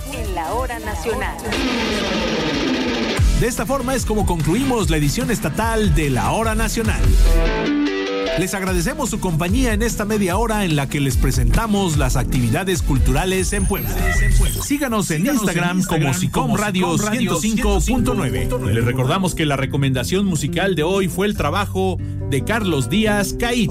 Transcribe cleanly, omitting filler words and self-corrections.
en la hora nacional. De esta forma es como concluimos la edición estatal de la Hora Nacional. Les agradecemos su compañía en esta media hora en la que les presentamos las actividades culturales en Puebla. Síganos en Instagram como Sicom Radio 105.9. Les recordamos que la recomendación musical de hoy fue el trabajo de Carlos Díaz Caíto.